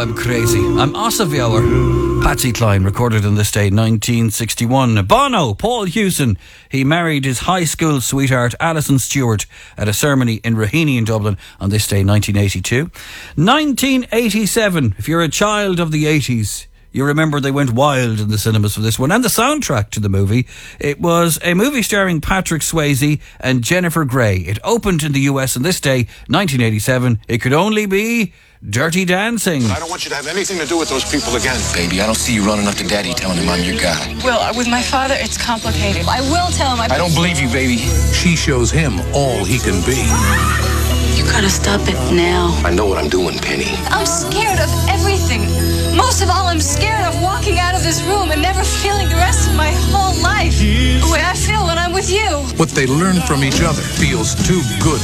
I'm crazy. I'm Osaviour. Patsy Cline recorded on this day, 1961. Bono, Paul Hewson. He married his high school sweetheart, Alison Stewart, at a ceremony in Raheny in Dublin on this day, 1982. 1987. If you're a child of the 80s, you remember they went wild in the cinemas for this one. And the soundtrack to the movie. It was a movie starring Patrick Swayze and Jennifer Grey. It opened in the US on this day, 1987. It could only be Dirty Dancing. I don't want you to have anything to do with those people again. Baby, I don't see you running up to Daddy telling him I'm your guy. Will, with my father, it's complicated. I will tell him. I don't believe you, baby. She shows him all he can be. You gotta stop it now. I know what I'm doing, Penny. I'm scared of everything. Most of all, I'm scared of walking out of this room and never feeling the rest of my whole life the way I feel when I'm with you. What they learn from each other feels too good